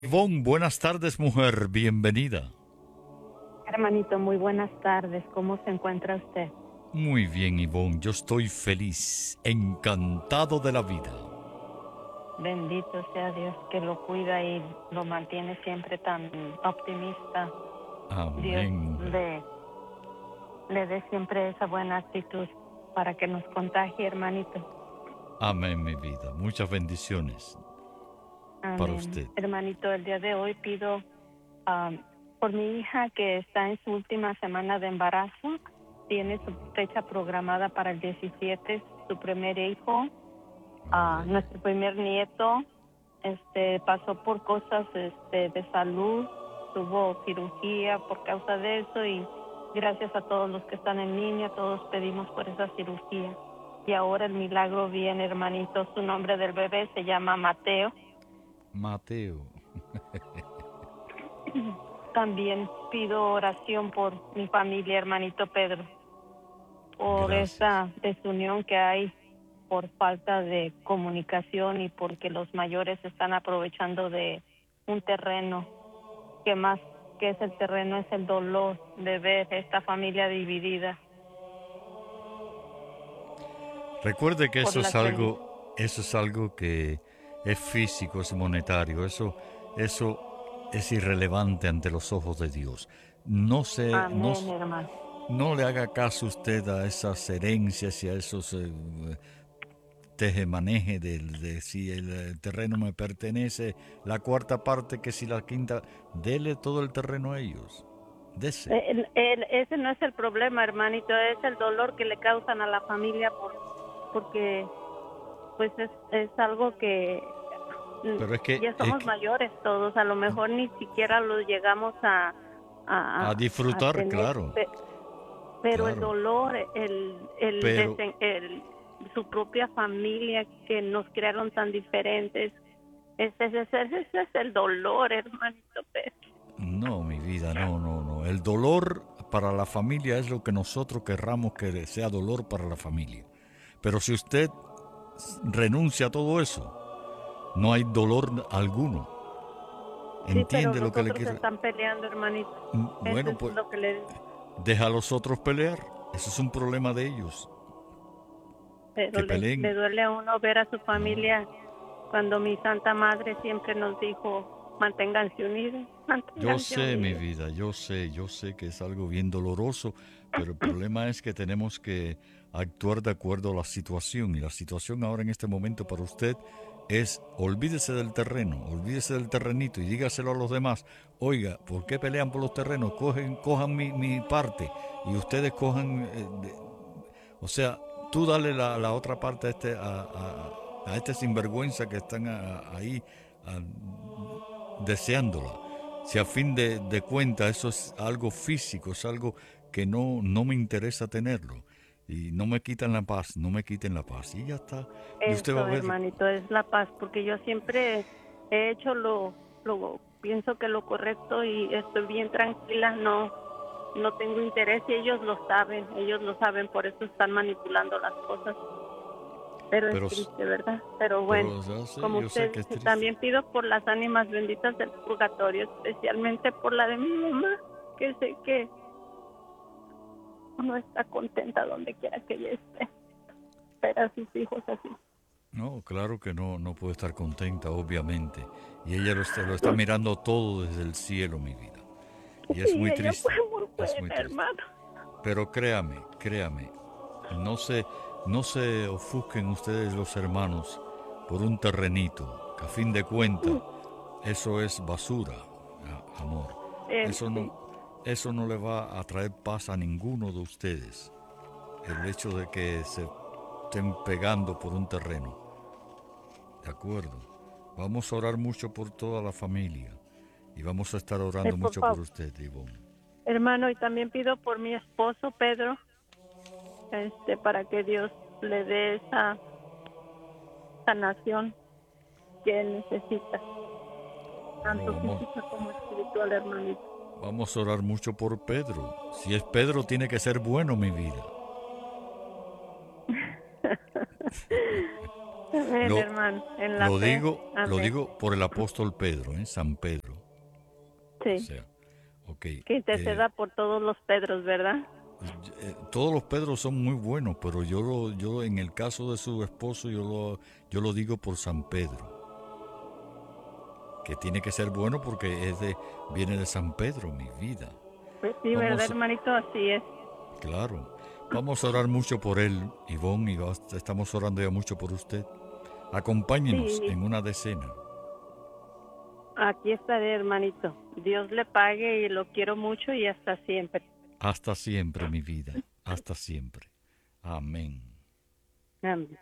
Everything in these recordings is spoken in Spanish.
Ivonne, buenas tardes, mujer, bienvenida. Hermanito, muy buenas tardes. ¿Cómo se encuentra usted? Muy bien, Ivonne, yo estoy feliz, encantado de la vida. Bendito sea Dios que lo cuida y lo mantiene siempre tan optimista. Dios Amén, mujer. le dé siempre esa buena actitud para que nos contagie, hermanito. Amén, mi vida. Muchas bendiciones para Amén. usted. Hermanito, el día de hoy pido am, por mi hija que está en su última semana de embarazo. Tiene su fecha programada para el 17, su primer hijo. Ay, ay, Nuestro primer nieto pasó por cosas de salud, tuvo cirugía por causa de eso y gracias a todos los que están en línea, todos pedimos por esa cirugía. Y ahora el milagro viene, hermanito. Su nombre del bebé se llama Mateo. Mateo. También pido oración por mi familia, hermanito Pedro, por Gracias. esta desunión que hay por falta de comunicación y porque los mayores están aprovechando de un terreno que más que es el terreno es el dolor de ver esta familia dividida Recuerde que por las bendiciones. eso es algo que es físico, es monetario, eso es irrelevante ante los ojos de Dios. No se, no, Amén, hermano. no le haga caso usted a esas herencias y a esos tejemaneje de si el terreno me pertenece, la cuarta parte que si la quinta, dele todo el terreno a ellos. Dese. Ese no es el problema, hermanito, es el dolor que le causan a la familia porque pues es algo que Pero ya somos mayores todos, a lo mejor ni siquiera lo llegamos a a disfrutar, tener, claro, pero el claro. dolor, Pero, su propia familia que nos crearon tan diferentes, ese es el dolor, hermanito Pedro. no, mi vida, no, no, no. El dolor para la familia es lo que nosotros querramos que sea dolor para la familia. Pero si usted renuncia a todo eso, no hay dolor alguno. Sí, pero ¿Entiende lo los que le otros quiero? están peleando, hermanito. Eso Bueno, es pues lo que le digo. deja a los otros pelear. Eso es un problema de ellos. Pero Que le peleen. duele a uno ver a su No. familia cuando mi Santa Madre siempre nos dijo, manténganse unidos, Yo manténganse sé, mi unidos. vida, yo sé que es algo bien doloroso, pero el problema es que tenemos que actuar de acuerdo a la situación. Y la situación ahora en este momento para usted es olvídese del terreno, olvídese del terrenito y dígaselo a los demás. Oiga, ¿por qué pelean por los terrenos? Cojan mi parte y ustedes cojan... o sea, tú dale la otra parte a este sinvergüenza que están ahí deseándola. Si a fin de cuentas eso es algo físico, es algo que no me interesa tenerlo. Y no me quitan la paz, no me quiten la paz. Y ya está. Y usted va a Eso, ver, hermanito, es la paz, porque yo siempre he hecho pienso que lo correcto y estoy bien tranquila, no tengo interés y ellos lo saben, por eso están manipulando las cosas. Pero es pero, triste, ¿verdad? Pero bueno, pero ya sé, como yo sé usted que es dice, triste. también pido por las ánimas benditas del purgatorio, especialmente por la de mi mamá, que sé que no está contenta donde quiera que ella esté, pero a sus hijos así. No, claro que no puede estar contenta, obviamente. Y ella lo está mirando todo desde el cielo, mi vida. Y es Sí, muy ella fue triste, muy es muy buena, triste. hermano. Pero créame, no se, no se ofusquen ustedes los hermanos por un terrenito, que a fin de cuentas eso es basura, amor. Sí. Eso no le va a traer paz a ninguno de ustedes. El hecho de que se estén pegando por un terreno. ¿De acuerdo? Vamos a orar mucho por toda la familia. Y vamos a estar orando Por mucho por favor, usted, Ivonne. hermano, y también pido por mi esposo Pedro, para que Dios le dé esa sanación que él necesita, Bueno, tanto física como espiritual, hermanito. vamos a orar mucho por Pedro. Si es Pedro, tiene que ser bueno, mi vida. Amén, Lo, hermano, en la lo fe. digo, lo Amén. digo por el apóstol Pedro, San Pedro. O Sí, sea, ok. que interceda por todos los Pedros, ¿verdad? Todos los Pedros son muy buenos, pero yo en el caso de su esposo, yo lo digo por San Pedro, que tiene que ser bueno porque viene de San Pedro, mi vida. Pues sí, ¿verdad, Vamos, hermanito? Así es. claro, vamos a orar mucho por él, Ivonne, y estamos orando ya mucho por usted. Acompáñenos Sí, en una decena. aquí estaré, hermanito. Dios le pague y lo quiero mucho y hasta siempre. Hasta siempre, mi vida, hasta siempre. Amén. Amén.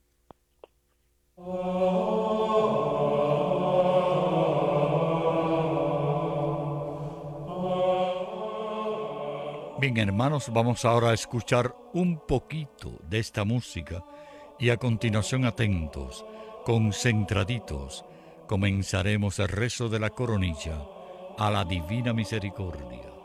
Bien, hermanos, vamos ahora a escuchar un poquito de esta música y a continuación atentos, concentraditos, comenzaremos el rezo de la coronilla a la Divina Misericordia.